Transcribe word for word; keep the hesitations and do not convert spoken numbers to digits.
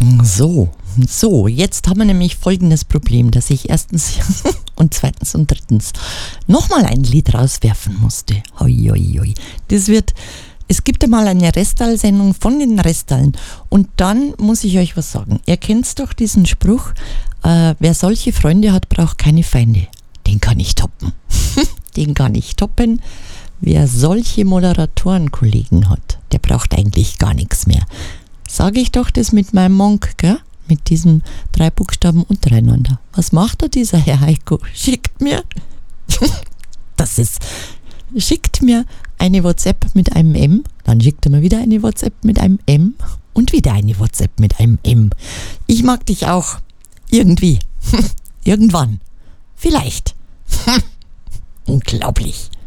So, so, jetzt haben wir nämlich folgendes Problem, dass ich erstens und zweitens und drittens nochmal ein Lied rauswerfen musste. Hoi, hoi, hoi. Das wird, es gibt einmal eine Restall-Sendung von den Restallen und dann muss ich euch was sagen. Ihr kennt doch diesen Spruch, äh, wer solche Freunde hat, braucht keine Feinde. Den kann ich toppen. Den kann ich toppen. Wer solche Moderatorenkollegen hat, der braucht eigentlich gar nichts mehr. Sage ich doch das mit meinem Monk, gell? Mit diesen drei Buchstaben untereinander. Was macht da dieser Herr Heiko? Schickt mir, das ist, schickt mir eine WhatsApp mit einem M, dann schickt er mir wieder eine WhatsApp mit einem M und wieder eine WhatsApp mit einem M. Ich mag dich auch. Irgendwie. Irgendwann. Vielleicht. Unglaublich.